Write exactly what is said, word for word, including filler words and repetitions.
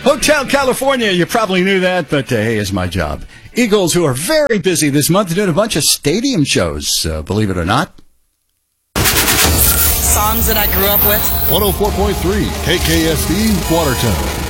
Hotel California, you probably knew that, but uh, hey, it's my job. Eagles, who are very busy this month, doing a bunch of stadium shows, uh, believe it or not. Songs that I grew up with. one oh four point three K K S D, Watertown.